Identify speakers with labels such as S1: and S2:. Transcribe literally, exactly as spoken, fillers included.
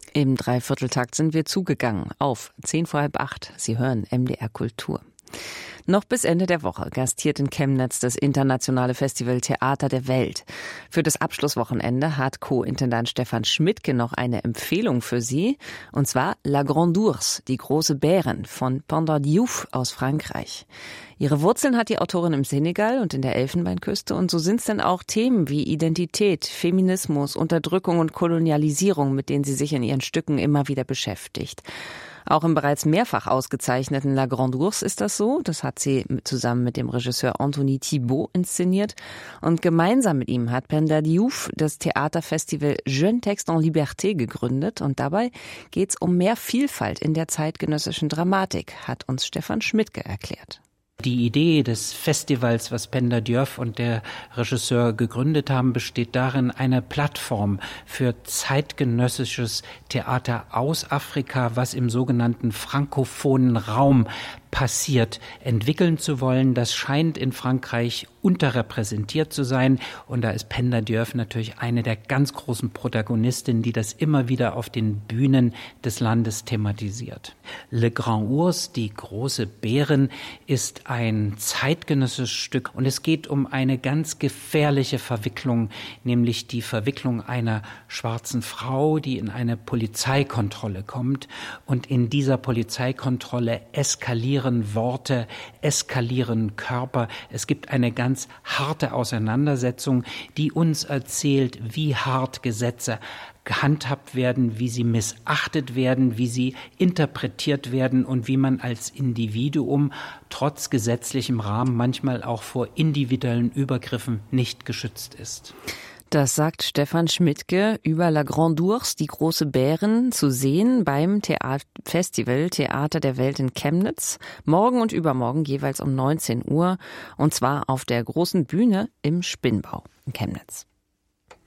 S1: Im Dreivierteltakt sind wir zugegangen auf zehn vor halb acht. Sie hören M D R Kultur. Noch bis Ende der Woche gastiert in Chemnitz das internationale Festival Theater der Welt. Für das Abschlusswochenende hat Co-Intendant Stefan Schmidtke noch eine Empfehlung für Sie, und zwar La Grande Ourse, die große Bären von Penda Diouf aus Frankreich. Ihre Wurzeln hat die Autorin im Senegal und in der Elfenbeinküste, und so sind es dann auch Themen wie Identität, Feminismus, Unterdrückung und Kolonialisierung, mit denen sie sich in ihren Stücken immer wieder beschäftigt. Auch im bereits mehrfach ausgezeichneten La Grande Ourse ist das so. Das hat sie zusammen mit dem Regisseur Anthony Thibault inszeniert. Und gemeinsam mit ihm hat Penda Diouf das Theaterfestival Jeune Texte en Liberté gegründet. Und dabei geht es um mehr Vielfalt in der zeitgenössischen Dramatik, hat uns Stefan Schmidtke erklärt.
S2: Die Idee des Festivals, was Penda Diouf und der Regisseur gegründet haben, besteht darin, eine Plattform für zeitgenössisches Theater aus Afrika, was im sogenannten frankophonen Raum passiert, entwickeln zu wollen. Das scheint in Frankreich unterrepräsentiert zu sein. Und da ist Penda Diouf natürlich eine der ganz großen Protagonistinnen, die das immer wieder auf den Bühnen des Landes thematisiert. Le Grand Ours, die große Bären, ist ein zeitgenössisches Stück. Und es geht um eine ganz gefährliche Verwicklung, nämlich die Verwicklung einer schwarzen Frau, die in eine Polizeikontrolle kommt. Und in dieser Polizeikontrolle eskaliert Worte, eskalieren Körper. Es gibt eine ganz harte Auseinandersetzung, die uns erzählt, wie hart Gesetze gehandhabt werden, wie sie missachtet werden, wie sie interpretiert werden und wie man als Individuum trotz gesetzlichem Rahmen manchmal auch vor individuellen Übergriffen nicht geschützt ist.
S1: Das sagt Stefan Schmidtke über La Grande Ourse, die große Bären, zu sehen beim Theat- Festival Theater der Welt in Chemnitz. Morgen und übermorgen jeweils um neunzehn Uhr, und zwar auf der großen Bühne im Spinnbau in Chemnitz.